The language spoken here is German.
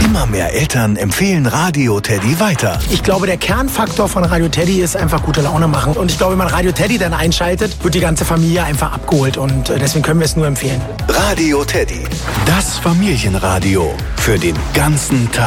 Immer mehr Eltern empfehlen Radio Teddy weiter. Ich glaube, der Kernfaktor von Radio Teddy ist einfach gute Laune machen. Und ich glaube, wenn man Radio Teddy dann einschaltet, wird die ganze Familie einfach abgeholt. Und deswegen können wir es nur empfehlen. Radio Teddy, das Familienradio für den ganzen Tag.